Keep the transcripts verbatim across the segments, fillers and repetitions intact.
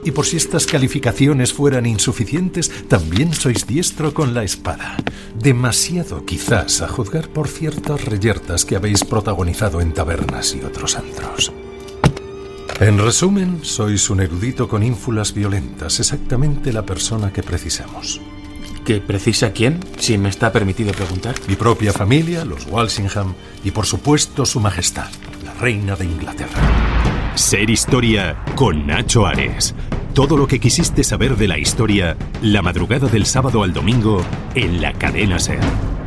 Y por si estas calificaciones fueran insuficientes, también sois diestro con la espada. Demasiado, quizás, a juzgar por ciertas reyertas que habéis protagonizado en tabernas y otros antros. En resumen, sois un erudito con ínfulas violentas, exactamente la persona que precisamos. ¿Que precisa quién? Si me está permitido preguntar. Mi propia familia, los Walsingham, y por supuesto su majestad, la reina de Inglaterra. Ser Historia con Nacho Ares. Todo lo que quisiste saber de la historia, la madrugada del sábado al domingo, en la cadena SER.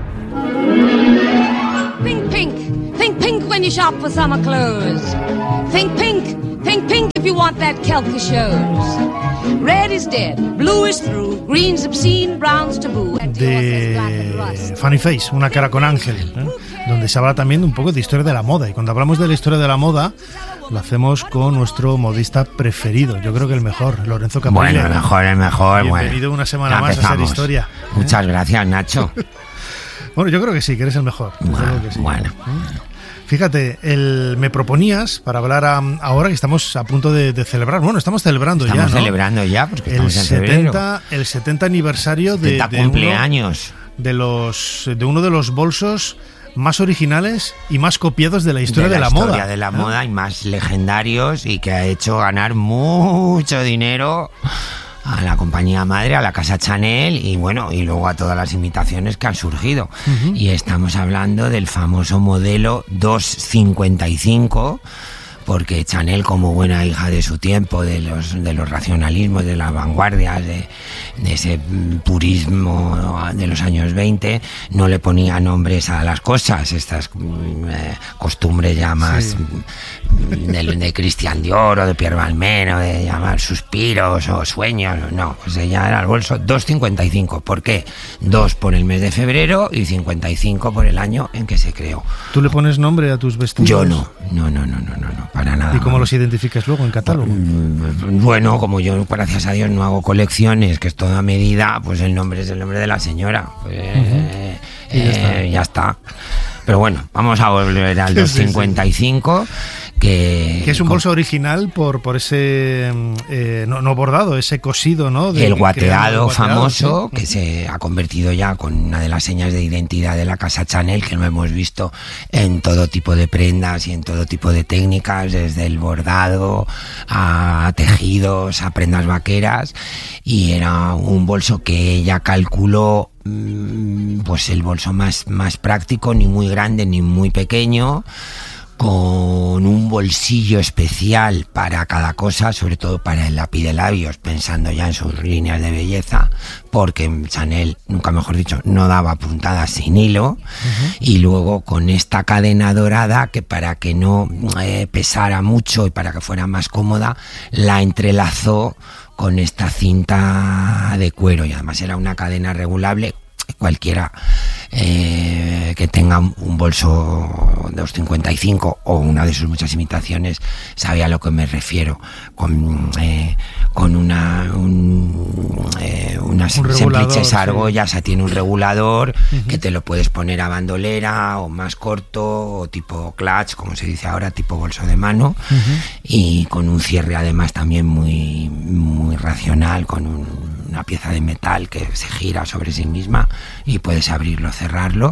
Think pink, think pink when you shop for summer clothes. Think pink, think pink if you want that Kelka shows. Red is dead, blue is through, green's obscene, brown's taboo. De Funny Face, una cara con ángel, ¿eh? Donde se habla también un poco de historia de la moda. Y cuando hablamos de la historia de la moda, lo hacemos con nuestro modista preferido. Yo creo que el mejor, Lorenzo Caprile. Bueno, el mejor, el mejor. Bienvenido bueno, una semana más a Ser Historia. ¿eh? Muchas gracias, Nacho. Bueno, yo creo que sí, que eres el mejor. Bueno, que sí. bueno. Fíjate, el, me proponías para hablar a, ahora que estamos a punto de, de celebrar. Bueno, estamos celebrando estamos ya, ¿no? Estamos celebrando ya, porque estamos el en febrero. setenta, el setenta aniversario de, setenta de cumpleaños. Uno de, los, de uno de los bolsos más originales y más copiados de la historia de la, de la moda. historia de la ¿eh? moda y más legendarios, y que ha hecho ganar mucho dinero a la compañía madre, a la casa Chanel, y bueno, y luego a todas las imitaciones que han surgido. Uh-huh. Y estamos hablando del famoso modelo doscientos cincuenta y cinco, porque Chanel, como buena hija de su tiempo, de los de los racionalismos, de las vanguardias, de, de ese purismo de los años veinte, no le ponía nombres a las cosas, estas eh, costumbres ya más sí. de, de Christian Dior o de Pierre Balmain, o de llamar suspiros o sueños. No, pues ella era el bolso doscientos cincuenta y cinco. ¿Por qué? Dos por el mes de febrero y cincuenta y cinco por el año en que se creó. ¿Tú le pones nombre a tus vestidos? Yo no, no, no, no, no, no, no. Para nada. ¿Y cómo los identificas luego en catálogo? Bueno, como yo, gracias a Dios, no hago colecciones, que es toda medida, pues el nombre es el nombre de la señora. Pues, uh-huh. eh, y ya, está. Eh, ya está. Pero bueno, vamos a volver al doscientos cincuenta y cinco. Sí, sí. Que, que es un bolso original por por ese eh, no, no bordado, ese cosido, ¿no? De, el guateado, el guateado famoso, ¿sí? Que se ha convertido ya con una de las señas de identidad de la casa Chanel, que lo hemos visto en todo tipo de prendas y en todo tipo de técnicas, desde el bordado a tejidos, a prendas vaqueras, y era un bolso que ella calculó pues el bolso más, más práctico, ni muy grande ni muy pequeño, con un bolsillo especial para cada cosa, sobre todo para el lápiz de labios, pensando ya en sus líneas de belleza, porque Chanel, nunca mejor dicho, no daba puntadas sin hilo. Uh-huh. Y luego con esta cadena dorada, que para que no eh, pesara mucho y para que fuera más cómoda, la entrelazó con esta cinta de cuero, y además era una cadena regulable. Cualquiera eh, que tenga un bolso de doscientos cincuenta y cinco o una de sus muchas imitaciones sabe a lo que me refiero, con eh, con una un, eh, unas semplices argollas, sí. Tiene un regulador uh-huh. que te lo puedes poner a bandolera o más corto, o tipo clutch, como se dice ahora, tipo bolso de mano, uh-huh. y con un cierre además también muy muy racional, con un, una pieza de metal que se gira sobre sí misma y puedes abrirlo, cerrarlo.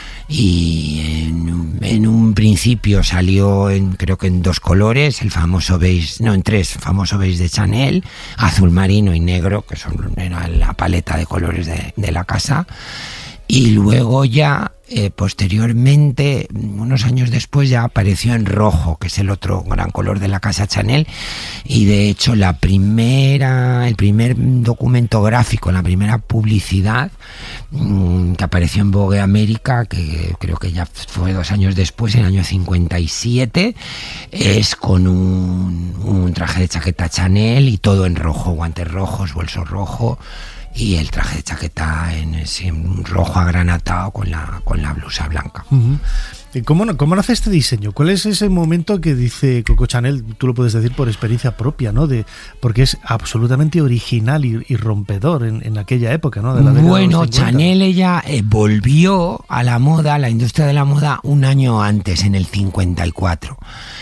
Y en, en un principio salió en, creo que en dos colores, el famoso beige, no, en tres, famoso beige de Chanel, azul marino y negro, que son, era la paleta de colores de, de la casa. Y luego ya, eh, posteriormente, unos años después, ya apareció en rojo, que es el otro gran color de la casa Chanel. Y de hecho, la primera, el primer documento gráfico, la primera publicidad mmm, que apareció en Vogue América, que creo que ya fue dos años después, en el año cincuenta y siete, es con un, un traje de chaqueta Chanel y todo en rojo, guantes rojos, bolso rojo, y el traje de chaqueta en ese rojo agranatado con la con la blusa blanca. Uh-huh. ¿Cómo, ¿Cómo nace este diseño? ¿Cuál es ese momento que dice Coco Chanel? Tú lo puedes decir por experiencia propia, ¿no? De, porque es absolutamente original y, y rompedor en, en aquella época, ¿no? De la bueno, Chanel ella eh, volvió a la moda, a la industria de la moda, un año antes, en el cincuenta y cuatro.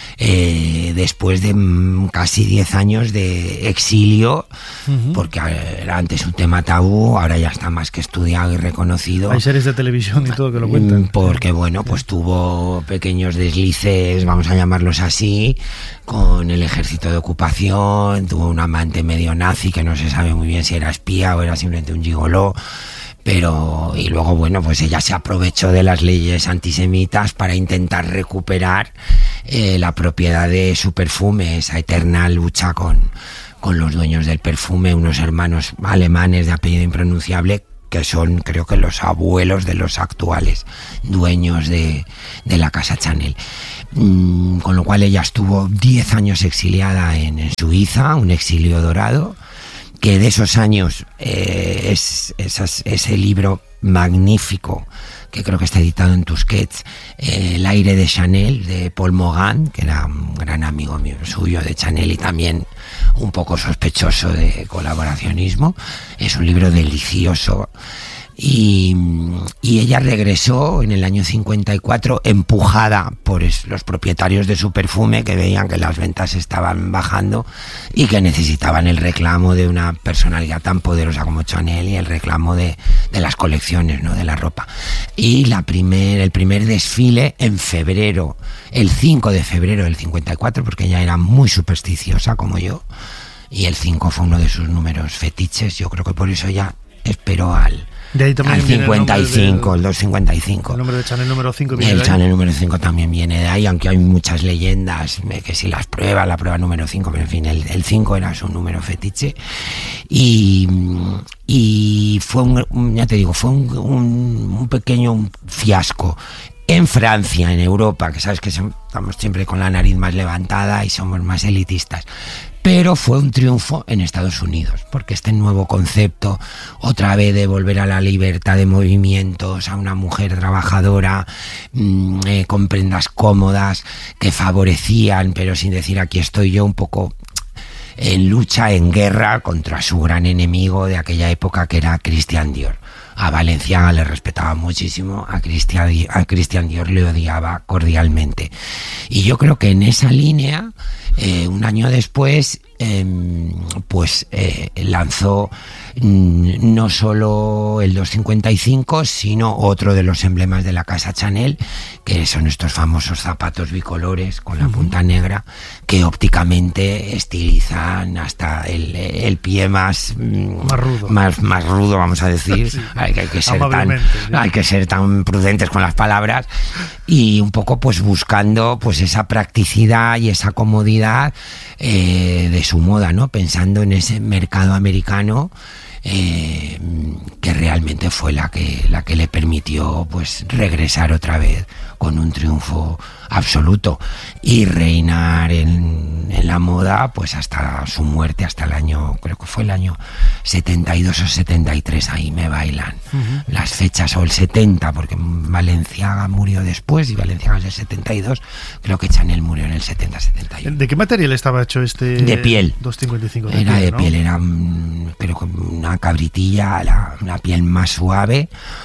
Eh, después de mm, casi diez años de exilio, uh-huh. porque era antes un tema tabú, ahora ya está más que estudiado y reconocido. Hay series de televisión y todo que lo cuentan. Porque bueno, pues tuvo pequeños deslices, vamos a llamarlos así, con el ejército de ocupación, tuvo un amante medio nazi que no se sabe muy bien si era espía o era simplemente un gigoló. Pero, y luego, bueno, pues ella se aprovechó de las leyes antisemitas para intentar recuperar eh, la propiedad de su perfume, esa eterna lucha con, con los dueños del perfume, unos hermanos alemanes de apellido impronunciable, que son, creo que, los abuelos de los actuales dueños de, de la casa Chanel. Mm, con lo cual ella estuvo diez años exiliada en, en Suiza, un exilio dorado, que de esos años eh, es, es ese libro magnífico que creo que está editado en Tusquets, eh, El aire de Chanel, de Paul Morand, que era un gran amigo mío, suyo de Chanel y también un poco sospechoso de colaboracionismo. Es un libro delicioso. Y, y ella regresó en el año cincuenta y cuatro empujada por es, los propietarios de su perfume, que veían que las ventas estaban bajando y que necesitaban el reclamo de una personalidad tan poderosa como Chanel y el reclamo de, de las colecciones, ¿no? De la ropa. Y la primer, el primer desfile en febrero, el cinco de febrero del cincuenta y cuatro, porque ella era muy supersticiosa como yo, y el cinco fue uno de sus números fetiches. Yo creo que por eso ella esperó al De ahí también al cincuenta y cinco, el, el doscientos cincuenta y cinco. El nombre de Chanel número cinco viene el de ahí. Chanel número cinco también viene de ahí, aunque hay muchas leyendas que si las pruebas, la prueba número cinco, pero en fin, el, el cinco era su número fetiche. Y, y fue un, ya te digo, fue un, un, un pequeño fiasco. En Francia, en Europa, que sabes que estamos siempre con la nariz más levantada y somos más elitistas, pero fue un triunfo en Estados Unidos, porque este nuevo concepto, otra vez de volver a la libertad de movimientos, a una mujer trabajadora, mmm, eh, con prendas cómodas, que favorecían, pero sin decir aquí estoy yo, un poco en lucha, en guerra contra su gran enemigo de aquella época, que era Christian Dior. A Balenciaga le respetaba muchísimo, a Christian, a Christian Dior le odiaba cordialmente. Y yo creo que en esa línea, eh, un año después, eh, pues eh, lanzó mm, no solo el doscientos cincuenta y cinco, sino otro de los emblemas de la casa Chanel, que son estos famosos zapatos bicolores con la punta negra, que ópticamente estilizan hasta el, el pie más, más rudo, más, más rudo, vamos a decir. Sí. Hay, hay, que ser tan, ¿sí? hay que ser tan prudentes con las palabras, y un poco pues buscando pues esa practicidad y esa comodidad eh, de su moda, ¿no? Pensando en ese mercado americano, eh, que realmente fue la que la que le permitió pues regresar otra vez con un triunfo absoluto y reinar en, en la moda pues hasta su muerte, hasta el año, creo que fue el año setenta y dos o setenta y tres, ahí me bailan uh-huh. las fechas, o el setenta, porque Balenciaga murió después y Balenciaga es del setenta y dos, creo que Chanel murió en el setenta setenta y uno. ¿De qué material estaba hecho este? De piel. doscientos cincuenta y cinco de era piel, de ¿no? piel, era un, creo que una cabritilla, la, una piel más suave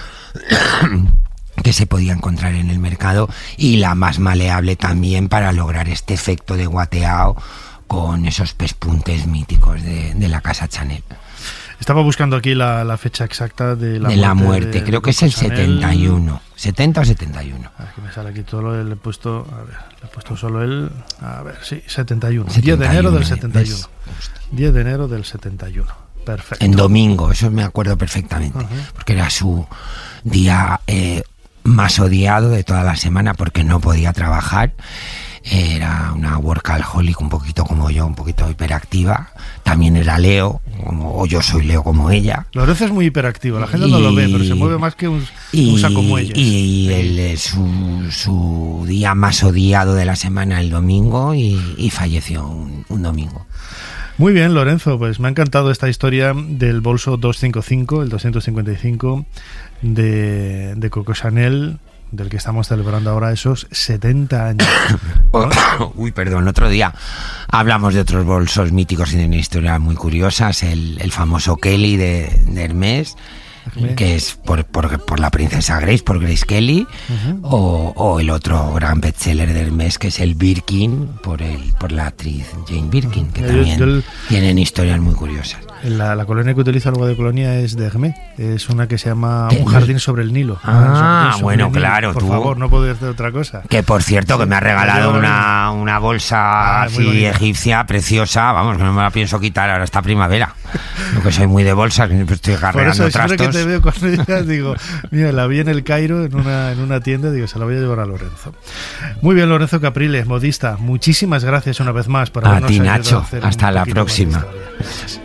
que se podía encontrar en el mercado, y la más maleable también para lograr este efecto de guateado con esos pespuntes míticos de, de la casa Chanel. Estaba buscando aquí la, la fecha exacta de la de muerte. La muerte. De, creo de que es el Chanel. setenta y uno. setenta o setenta y uno. Aquí me sale aquí todo lo le he puesto, a ver, le he puesto solo el, a ver, sí, setenta y uno. setenta y uno diez de enero del setenta y uno. ¿ves? diez de enero del setenta y uno. Perfecto. En domingo, eso me acuerdo perfectamente, uh-huh. porque era su día eh, más odiado de toda la semana, porque no podía trabajar. Era una workaholic un poquito como yo, un poquito hiperactiva. También era Leo, como, o yo soy Leo como ella. Lorenzo es muy hiperactivo, la gente y, no lo ve, pero se mueve más que un, y, un saco muelles. Y el, su, su día más odiado de la semana, el domingo, y, y falleció un, un domingo. Muy bien, Lorenzo, pues me ha encantado esta historia del bolso doscientos cincuenta y cinco, el doscientos cincuenta y cinco de, de Coco Chanel, del que estamos celebrando ahora esos setenta años. Uy, perdón, otro día hablamos de otros bolsos míticos y de una historia muy curiosas, el, el famoso Kelly de, de Hermès, que es por, por, por la princesa Grace, por Grace Kelly, uh-huh. o, o el otro gran bestseller de Hermès, que es el Birkin, por el por la actriz Jane Birkin, que yo, también yo el, tienen historias muy curiosas. La, la colonia que utiliza algo de colonia es de Hermès, es una que se llama ¿Qué? Un jardín sobre el Nilo. Ah, ah bueno, claro, por tú. Por favor, no puedo hacer otra cosa. Que por cierto, sí, que me ha regalado una, una bolsa ah, así egipcia, preciosa, vamos, que no me la pienso quitar ahora esta primavera. Yo que soy muy de bolsas, estoy cargando por eso, trastos. Siempre que te veo con ellas, digo, mira, la vi en el Cairo, en una, en una tienda, digo, se la voy a llevar a Lorenzo. Muy bien, Lorenzo Capriles, modista, muchísimas gracias una vez más por habernos ayudado a ti, Nacho, hasta la próxima.